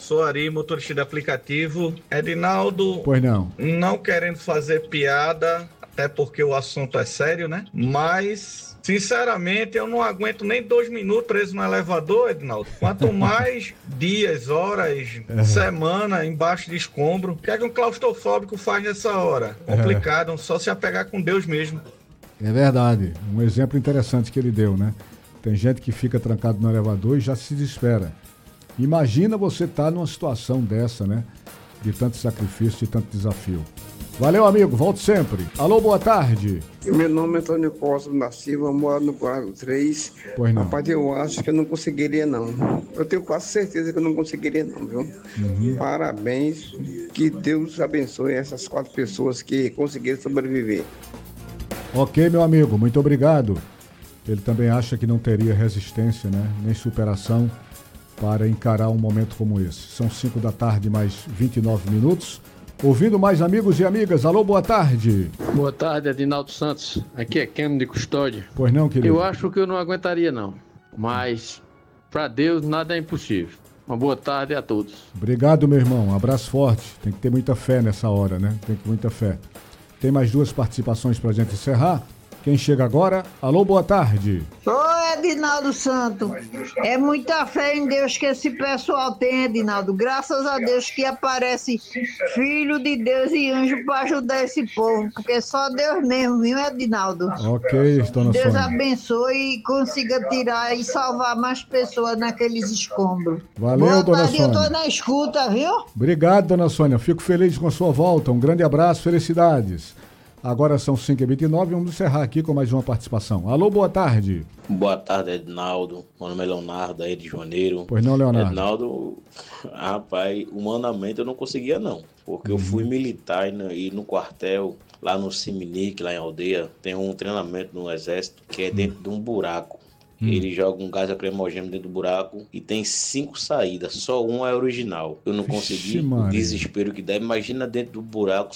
sou Ari, motorista de aplicativo. Edinaldo, Pois não. não querendo fazer piada, até porque o assunto é sério, né? Mas, sinceramente, eu não aguento nem 2 minutos preso no elevador, Edinaldo. Quanto mais dias, horas, semana embaixo de escombro. O que é que um claustrofóbico faz nessa hora? Complicado, só se apegar com Deus mesmo. É verdade. Um exemplo interessante que ele deu, né? Tem gente que fica trancado no elevador e já se desespera. Imagina você estar numa situação dessa, né? De tanto sacrifício, de tanto desafio. Valeu, amigo. Volto sempre. Alô, boa tarde. Meu nome é Antônio Costa da Silva, moro no Quadro 3. Pois não. Rapaz, eu acho que eu não conseguiria, não. Eu tenho quase certeza que eu não conseguiria, não, viu? Parabéns. Que Deus abençoe essas 4 pessoas que conseguiram sobreviver. Ok, meu amigo. Muito obrigado. Ele também acha que não teria resistência, né? Nem superação para encarar um momento como esse. São 5 da tarde, mais 29 minutos. Ouvindo mais amigos e amigas. Alô, boa tarde. Boa tarde, Edinaldo Santos. Aqui é Keno de Custódia. Pois não, querido? Eu acho que eu não aguentaria, não. Mas, para Deus, nada é impossível. Uma boa tarde a todos. Obrigado, meu irmão. Um abraço forte. Tem que ter muita fé nessa hora, né? Tem que ter muita fé. Tem mais 2 participações pra gente encerrar. Quem chega agora? Alô, boa tarde. Ô, Edinaldo Santo, é muita fé em Deus que esse pessoal tem, Edinaldo. Graças a Deus que aparece filho de Deus e anjo para ajudar esse povo, porque só Deus mesmo, viu, Edinaldo? Ok, dona Deus Sônia. abençoe e consiga tirar e salvar mais pessoas naqueles escombros. Valeu, Boa dona tarde, eu Sônia. tô na escuta, viu? Obrigado, dona Sônia. Fico feliz com a sua volta. Um grande abraço, felicidades. Agora são 5h29 e vamos encerrar aqui com mais uma participação. Alô, boa tarde. Boa tarde, Edinaldo. Meu nome é Leonardo, aí de Janeiro. Pois não, Leonardo? Edinaldo, rapaz, humanamente eu não conseguia, não. Porque eu fui militar e no quartel, lá no Siminique, lá em Aldeia, tem um treinamento no Exército que é dentro de um buraco. Ele joga um gás lacrimogêneo dentro do buraco e tem 5 saídas, só uma é original. Eu não consegui, o desespero que dá. Imagina dentro do buraco,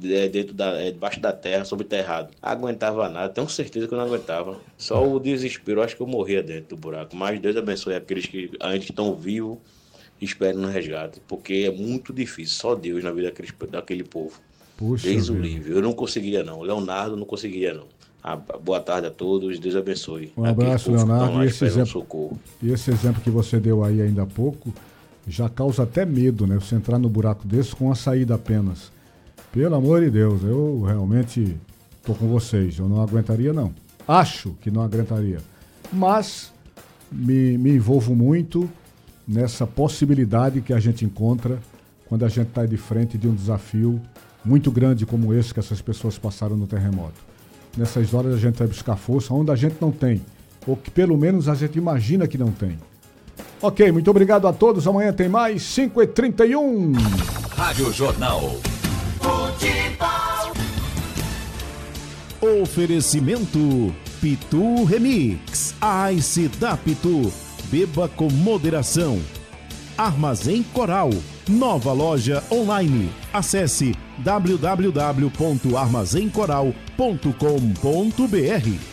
debaixo da terra, subterrado. Aguentava nada, tenho certeza que eu não aguentava. Só o desespero, acho que eu morria dentro do buraco. Mas Deus abençoe aqueles que ainda estão vivos e esperam no resgate, porque é muito difícil, só Deus na vida daquele povo. Puxa Deus o vida. livre, eu não conseguiria não. Leonardo não conseguiria não. Boa tarde a todos, Deus abençoe. Um abraço, Leonardo. Socorro. E esse exemplo que você deu aí ainda há pouco já causa até medo, né? Você entrar no buraco desse com uma saída apenas. Pelo amor de Deus, eu realmente tô com vocês. Eu não aguentaria, não. Acho que não aguentaria. Mas me envolvo muito nessa possibilidade que a gente encontra quando a gente está de frente de um desafio muito grande como esse que essas pessoas passaram no terremoto. Nessas horas a gente vai buscar força onde a gente não tem, ou que pelo menos a gente imagina que não tem. Ok, muito obrigado a todos. Amanhã tem mais 5h31. Rádio Jornal. Oferecimento Pitu Remix. Ice da Pitu. Beba com moderação. Armazém Coral. Nova loja online. Acesse www.armazencoral.com.br.